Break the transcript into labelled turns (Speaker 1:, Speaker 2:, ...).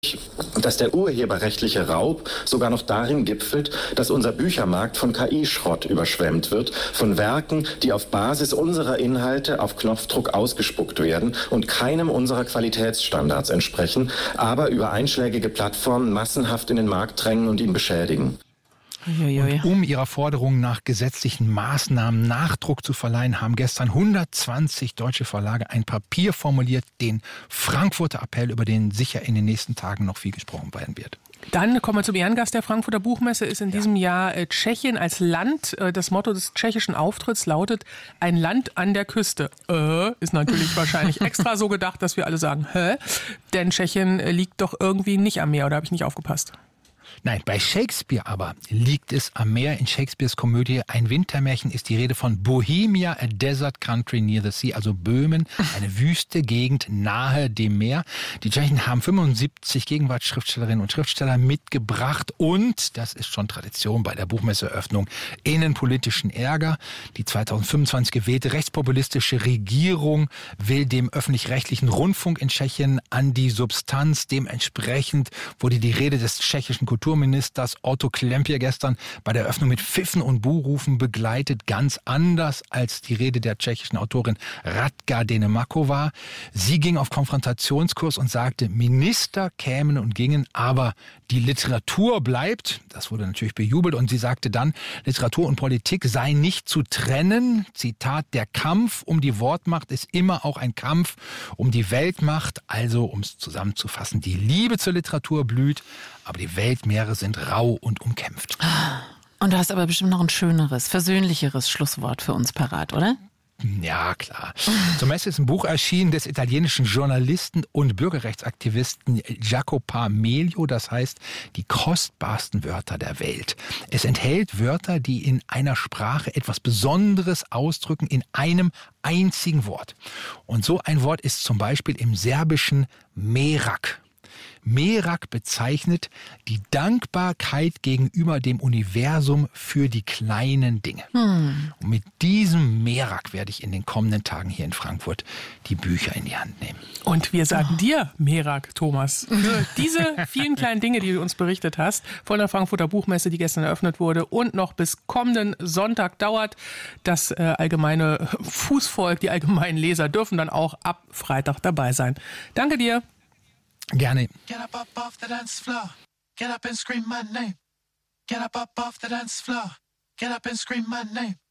Speaker 1: dass der urheberrechtliche Raub sogar noch darin gipfelt, dass unser Büchermarkt von KI-Schrott überschwemmt wird, von Werken, die auf Basis unserer Inhalte auf Knopfdruck ausgespuckt werden und keinem unserer Qualitätsstandards entsprechen, aber über einschlägige Plattformen massenhaft in den Markt drängen und ihn beschädigen.
Speaker 2: Und um ihrer Forderung nach gesetzlichen Maßnahmen Nachdruck zu verleihen, haben gestern 120 deutsche Verlage ein Papier formuliert, den Frankfurter Appell, über den sicher in den nächsten Tagen noch viel gesprochen werden wird.
Speaker 3: Dann kommen wir zum Ehrengast der Frankfurter Buchmesse, ist in diesem Jahr Tschechien als Land. Das Motto des tschechischen Auftritts lautet: ein Land an der Küste. Ist natürlich wahrscheinlich extra so gedacht, dass wir alle sagen, denn Tschechien liegt doch irgendwie nicht am Meer, oder habe ich nicht aufgepasst?
Speaker 2: Nein, bei Shakespeare aber liegt es am Meer. In Shakespeares Komödie Ein Wintermärchen ist die Rede von Bohemia, a desert country near the sea, also Böhmen, eine wüste Gegend nahe dem Meer. Die Tschechen haben 75 Gegenwartsschriftstellerinnen und Schriftsteller mitgebracht und, das ist schon Tradition bei der Buchmesseeröffnung, innenpolitischen Ärger. Die 2025 gewählte rechtspopulistische Regierung will dem öffentlich-rechtlichen Rundfunk in Tschechien an die Substanz. Dementsprechend wurde die Rede des tschechischen Kulturministers Otto Klempier gestern bei der Eröffnung mit Pfiffen und Buhrufen begleitet, ganz anders als die Rede der tschechischen Autorin Radka Denemakova. Sie ging auf Konfrontationskurs und sagte, Minister kämen und gingen, aber die Literatur bleibt. Das wurde natürlich bejubelt und sie sagte dann, Literatur und Politik sei nicht zu trennen. Zitat, der Kampf um die Wortmacht ist immer auch ein Kampf um die Weltmacht. Also, um es zusammenzufassen, die Liebe zur Literatur blüht, aber die Weltmeere sind rau und umkämpft.
Speaker 4: Und du hast aber bestimmt noch ein schöneres, versöhnlicheres Schlusswort für uns parat, oder?
Speaker 2: Ja, klar. Zur Messe ist ein Buch erschienen des italienischen Journalisten und Bürgerrechtsaktivisten Jacopo Melio, das heißt die kostbarsten Wörter der Welt. Es enthält Wörter, die in einer Sprache etwas Besonderes ausdrücken, in einem einzigen Wort. Und so ein Wort ist zum Beispiel im Serbischen Merak. Merak bezeichnet die Dankbarkeit gegenüber dem Universum für die kleinen Dinge. Und mit diesem Merak werde ich in den kommenden Tagen hier in Frankfurt die Bücher in die Hand nehmen.
Speaker 3: Und wir sagen dir, Merak, Thomas, für diese vielen kleinen Dinge, die du uns berichtet hast, von der Frankfurter Buchmesse, die gestern eröffnet wurde und noch bis kommenden Sonntag dauert. Das allgemeine Fußvolk, die allgemeinen Leser dürfen dann auch ab Freitag dabei sein. Danke dir.
Speaker 2: Gerne.
Speaker 5: Get up off the dance floor. Get up and scream my name. Get up off the dance floor. Get up and scream my name.